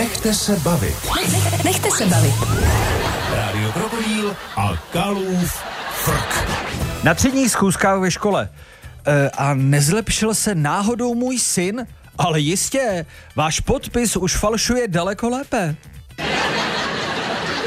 Nechte se bavit. Nechte se bavit. Rádio Krokodýl a Kalův frk. Na třídních schůzkách ve škole. A nezlepšil se náhodou můj syn? Ale jistě, váš podpis už falšuje daleko lépe.